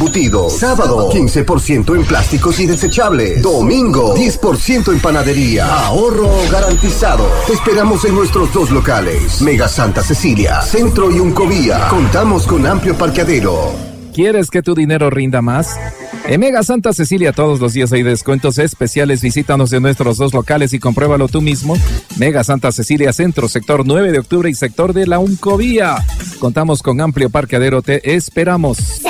embutidos. Sábado, 15% en plásticos y desechables. Domingo, 10% en panadería. Ahorro garantizado. Te esperamos en nuestros 2 locales. Mega Santa Cecilia, Centro y Uncovía. Contamos con amplio parqueadero. ¿Quieres que tu dinero rinda más? En Mega Santa Cecilia todos los días hay descuentos especiales. Visítanos en nuestros 2 locales y compruébalo tú mismo. Mega Santa Cecilia Centro, sector 9 de octubre y sector de la Uncovía. Contamos con amplio parqueadero, te esperamos.